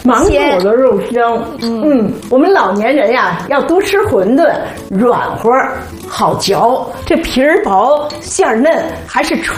芒果的肉香。我们老年人呀，要多吃馄饨，软和好嚼，这皮儿薄馅儿嫩，还是纯。